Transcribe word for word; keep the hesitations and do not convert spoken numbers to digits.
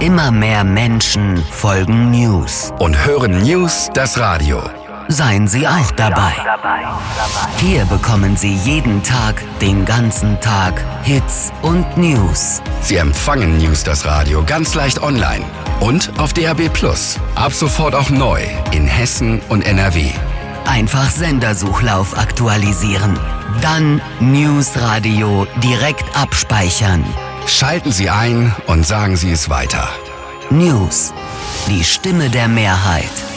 Immer mehr Menschen folgen News. Und hören News das Radio. Seien Sie auch dabei. Hier bekommen Sie jeden Tag, den ganzen Tag, Hits und News. Sie empfangen News das Radio ganz leicht online und auf D A B plus. Ab sofort auch neu in Hessen und N R W. Einfach Sendersuchlauf aktualisieren. Dann News Radio direkt abspeichern. Schalten Sie ein und sagen Sie es weiter. News. Die Stimme der Mehrheit.